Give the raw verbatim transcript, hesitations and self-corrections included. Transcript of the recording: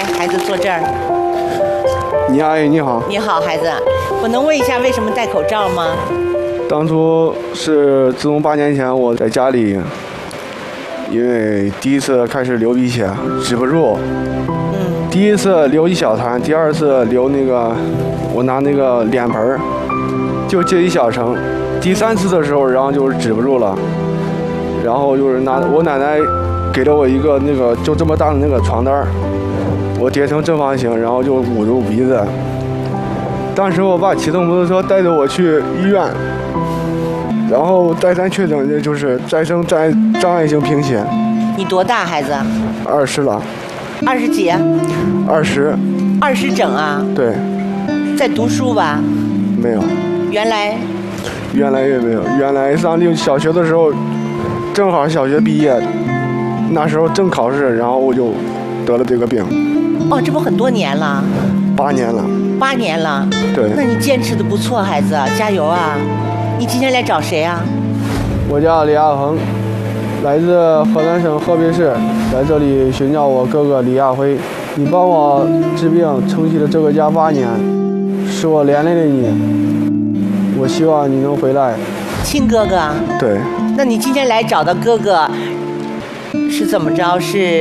孩子坐这儿。 你阿姨你好。 你好，孩子，我能问一下为什么戴口罩吗？ 当初是自从八年前我在家里，因为第一次开始流鼻血，止不住。 嗯。 第一次流一小滩，第二次流那个，我拿那个脸盆儿，就接一小层。第三次的时候，然后就是止不住了，然后就是拿我奶奶给了我一个那个就这么大的那个床单儿，我叠成正方形，然后就捂住鼻子。当时我爸骑着摩托车带着我去医院。然后再三确诊的就是再生障碍障碍性贫血。 你多大孩子？ 二十了。 二十几？ 二十。 二十整啊？ 对。 在读书吧？ 没有。 原来？ 原来也没有。原来上六小学的时候，正好小学毕业，那时候正考试，然后我就得了这个病。 哦，这不很多年了？ 八年了。 八年了？ 对。 那你坚持的不错，孩子，加油啊！你今天来找谁啊？ 我叫李亚鹏，来自河南省河北市，在这里寻找我哥哥李亚辉。你帮我治病撑起了这个家八年，是我连累了你，我希望你能回来。 亲哥哥？ 对。 那你今天来找的哥哥是怎么着？是